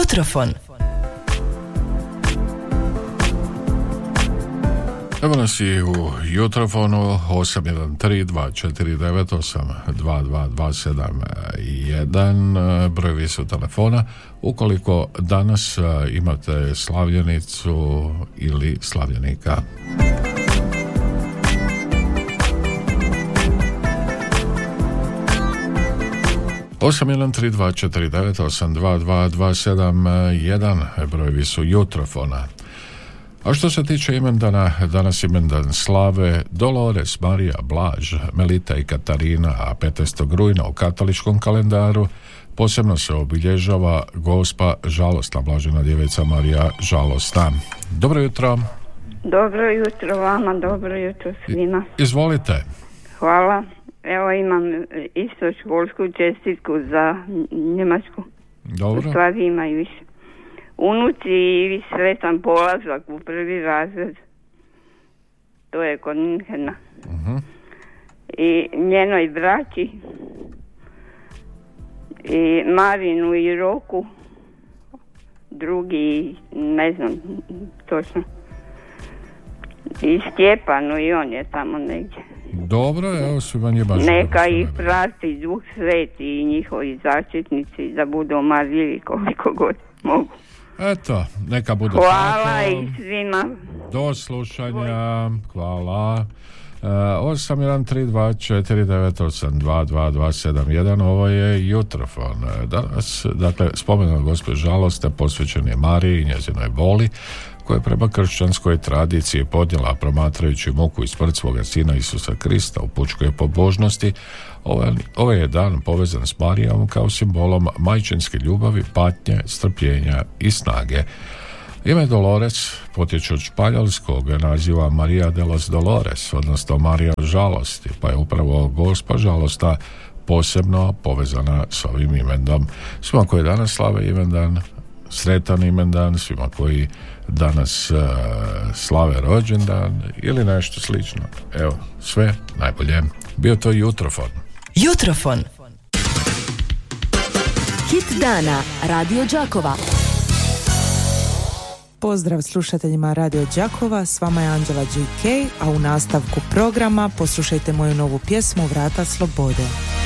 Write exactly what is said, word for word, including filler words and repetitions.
Jutrofon. Evo nas i u Jutrofonu osam jedan tri dva četiri devet osam dva dva dva sedam jedan brojevi su telefona. Ukoliko danas imate slavljenicu ili slavljenika. osam jedan tri dva četiri devet osam dva dva dva sedam jedan brojevi su Jutrofona. A što se tiče imendana, danas imendan slave Dolores, Marija, Blaž, Melita i Katarina, a petnaestog rujna u katoličkom kalendaru posebno se obilježava Gospa žalostna, Blažena djevica Marija žalostna. Dobro jutro. Dobro jutro vama, dobro jutro svima. Izvolite. Hvala. Evo imam isto školsku čestitku za Njemačku. Dobro. U stvari ima i više. Unuci i sretan polazak u prvi razred. To je kod Minhena. Uh-huh. I njenoj braći. I Marinu i Roku. Drugi, ne znam točno. I Stjepanu i on je tamo negdje. Dobro, evo svima njima. Neka ih prati Duh Sveti i njihovi začetnici da budu marljivi koliko god mogu. Eto, neka bude hvala tako. I svima. Do slušanja. Hvala. osam jedan tri dva četiri devet osam dva dva dva sedam jedan. Ovo je Jutrofon. Danas, dakle, spomenuo gospođe žaloste posvećen je Mariji i njezinoj boli, koja je prema kršćanskoj tradiciji podnijela promatrajući muku i smrt svoga sina Isusa Krista u pučkoj pobožnosti. Ovaj, ovaj je dan povezan s Marijom kao simbolom majčinske ljubavi, patnje, strpljenja i snage. Ime Dolores potječe od španjolskog naziva Maria de los Dolores, odnosno Marija žalosti, pa je upravo Gospa žalostna posebno povezana s ovim imenom. Svima koji danas slave imendan, sretan imendan, svima koji danas uh, slave rođendan ili nešto slično. Evo, sve najbolje. Bio to Jutrofon. Jutrofon. Hit dana Radio Đakova. Pozdrav slušateljima Radio Đakova, s vama je Anđela G K, a u nastavku programa poslušajte moju novu pjesmu Vrata slobode.